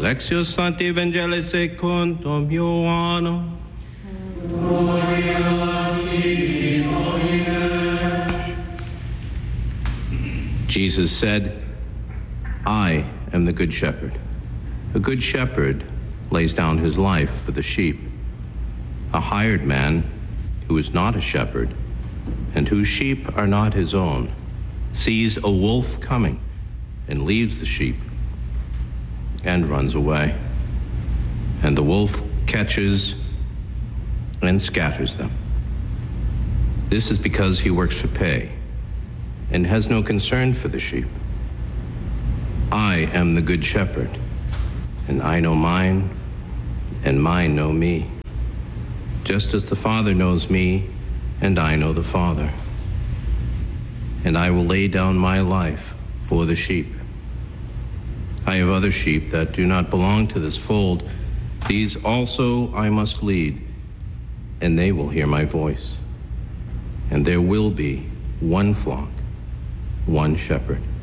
Lectio Sancti Evangelii secundum Ioannem. Jesus said, I am the good shepherd. A good shepherd lays down his life for the sheep. A hired man who is not a shepherd and whose sheep are not his own sees a wolf coming and leaves the sheep and runs away. And the wolf catches and scatters them. This is because he works for pay and has no concern for the sheep. I am the good shepherd, and I know mine, and mine know me, just as the Father knows me, and I know the Father. And I will lay down my life for the sheep. I have other sheep that do not belong to this fold. These also I must lead, and they will hear my voice. And there will be one flock, one shepherd.